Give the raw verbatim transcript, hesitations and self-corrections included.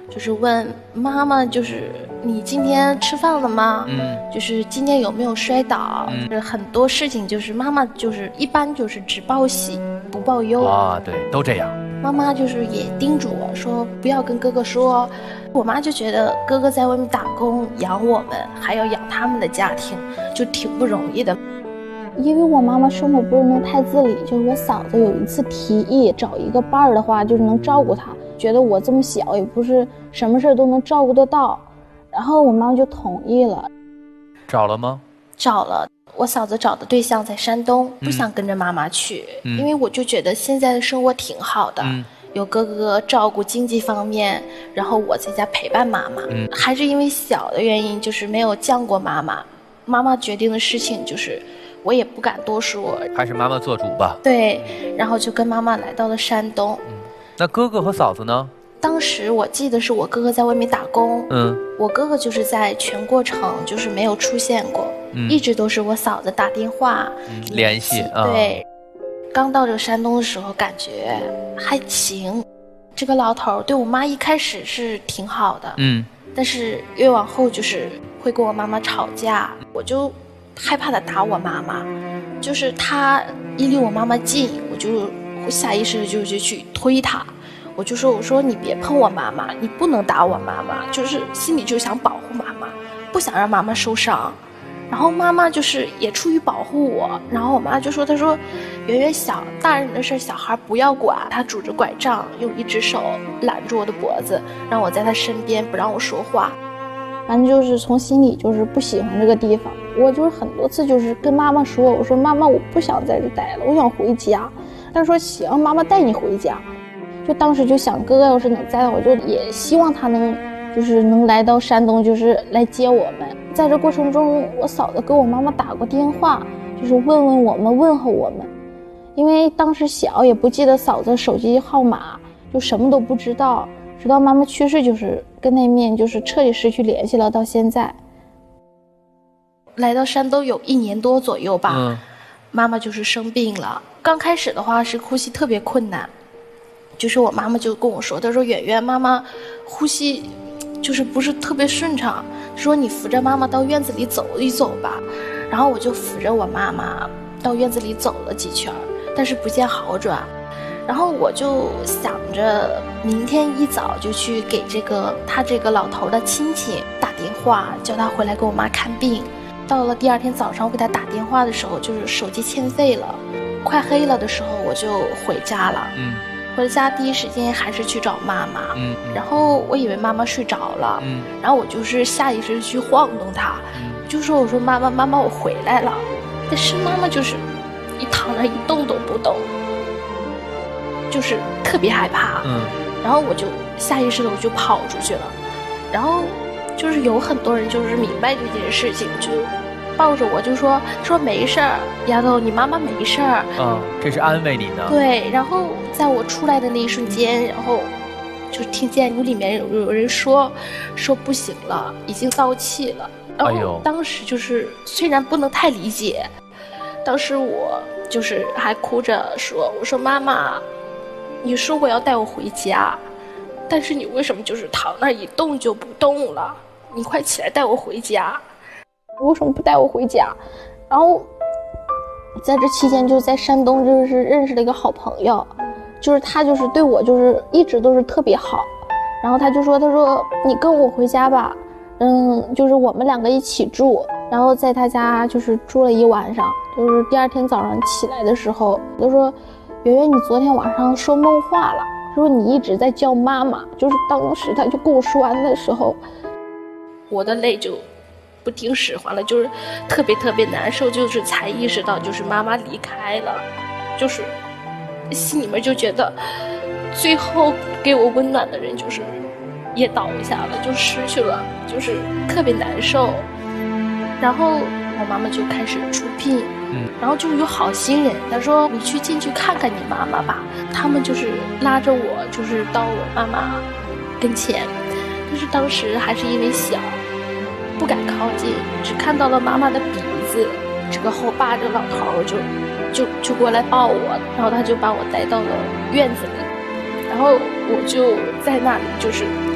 就是问妈妈，就是你今天吃饭了吗？ 嗯， 就是今天有没有摔倒？ 嗯， 就是很多事情，就是妈妈就是一般就是只报喜不报忧啊，对，都这样。 妈妈就是也叮嘱我说不要跟哥哥说，我妈就觉得哥哥在外面打工养我们，还要养他们的家庭，就挺不容易的。 因为我妈妈生活不是能太自理，就是我嫂子有一次提议找一个伴儿的话，就是能照顾她，觉得我这么小也不是什么事都能照顾得到，然后我妈妈就同意了。 找了吗？ 找了，我嫂子找的对象在山东，不想跟着妈妈去， 嗯、 因为我就觉得现在的生活挺好的， 嗯、 有哥哥照顾经济方面，然后我在家陪伴妈妈、 嗯、 还是因为小的原因，就是没有见过妈妈，妈妈决定的事情就是我也不敢多说， 还是妈妈做主吧。 对，然后就跟妈妈来到了山东、 嗯、那哥哥和嫂子呢？ 当时我记得是我哥哥在外面打工， 嗯， 我哥哥就是在全过程就是没有出现过，嗯、一直都是我嫂子打电话、 嗯、联系。 对、嗯，刚到这个山东的时候感觉还行，这个老头对我妈一开始是挺好的， 嗯， 但是越往后就是会跟我妈妈吵架，我就害怕他打我妈妈，就是他一离我妈妈近，我就下意识就就去推他。我就说我说你别碰我妈妈，你不能打我妈妈，就是心里就想保护妈妈，不想让妈妈受伤。然后妈妈就是也出于保护我，然后我妈就说她说圆圆小，大人的事小孩不要管。她拄着拐杖，用一只手揽住我的脖子，让我在她身边，不让我说话。 反正就是从心里就是不喜欢这个地方。我就是很多次就是跟妈妈说，我说妈妈我不想在这待了，我想回家。她说行，妈妈带你回家。就当时就想哥哥要是能在，我就也希望他能就是能来到山东，就是来接我们。在这过程中，我嫂子给我妈妈打过电话，就是问问我们，问候我们。因为当时小也不记得嫂子手机号码，就什么都不知道，直到妈妈去世，就是跟那面就是彻底失去联系了。到现在来到山东有一年多左右吧、 嗯、 妈妈就是生病了。刚开始的话是呼吸特别困难，就是我妈妈就跟我说，她说圆圆妈妈呼吸就是不是特别顺畅，说你扶着妈妈到院子里走一走吧。然后我就扶着我妈妈到院子里走了几圈，但是不见好转。然后我就想着明天一早就去给这个他这个老头的亲戚打电话，叫他回来给我妈看病。到了第二天早上我给他打电话的时候，就是手机欠费了，快黑了的时候我就回家了。 嗯， 回家第一时间还是去找妈妈。 嗯， 然后我以为妈妈睡着了。 嗯， 然后我就是下意识去晃动她。嗯，就说我说妈妈妈妈我回来了，但是妈妈就是一躺那一动都不动，就是特别害怕。 嗯，然后我就下意识的我就跑出去了，然后就是有很多人就是明白这件事情，就抱着我就说说没事儿，丫头你妈妈没事儿。 嗯，这是安慰你呢。 对，然后在我出来的那一瞬间，然后就听见屋里面有有人说说不行了，已经到气了。然后当时就是虽然不能太理解，当时我就是还哭着说，我说妈妈，你说我要带我回家，但是你为什么就是躺那一动就不动了？你快起来带我回家。 为什么不带我回家？然后在这期间就在山东就是认识了一个好朋友，就是他就是对我就是一直都是特别好。然后他就说他说你跟我回家吧，嗯，就是我们两个一起住。然后在他家就是住了一晚上，就是第二天早上起来的时候他说圆圆你昨天晚上说梦话了，说你一直在叫妈妈。就是当时他就跟我说完的时候， 我的泪就不听使唤了，就是特别特别难受，就是才意识到就是妈妈离开了，就是心里面就觉得最后给我温暖的人就是也倒下了，就失去了，就是特别难受。然后我妈妈就开始出殡，嗯，然后就有好心人，他说你去进去看看你妈妈吧。他们就是拉着我，就是到我妈妈跟前，但是当时还是因为小，不敢靠近，只看到了妈妈的鼻子。这个后爸这老头就就就过来抱我，然后他就把我带到了院子里，然后我就在那里就是